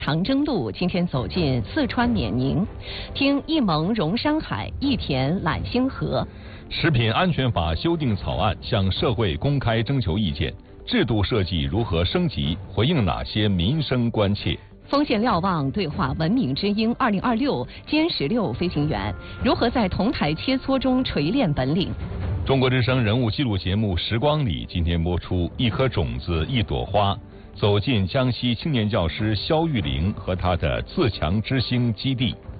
长征路今天走进四川冕宁，听一盟融山海，一田揽星河。 食品安全法修订草案向社会公开征求意见，制度设计如何升级？回应哪些民生关切？ 锋线瞭望对话文明之鹰2026歼16飞行员如何在同台切磋中锤炼本领？ 中国之声人物记录节目《时光里》今天播出《一颗种子一朵花》，走进江西青年教师肖玉玲和他的自强之星基地。